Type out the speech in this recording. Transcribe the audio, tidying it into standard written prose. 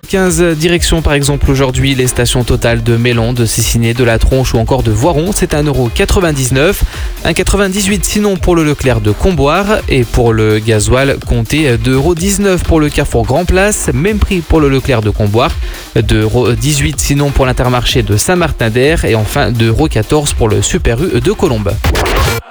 15 directions par exemple aujourd'hui les stations Total de Mélan, de Cessiné, de La Tronche ou encore de Voiron, c'est 1,99 €. 1,98 € sinon pour le Leclerc de Comboire et pour le gasoil, comptez 2,19 € pour le Carrefour Grand Place, même prix pour le Leclerc de Comboire, 2,18 € sinon pour l'Intermarché de Saint-Martin-d'Air et enfin 2,14 € pour le Super U de Colombes.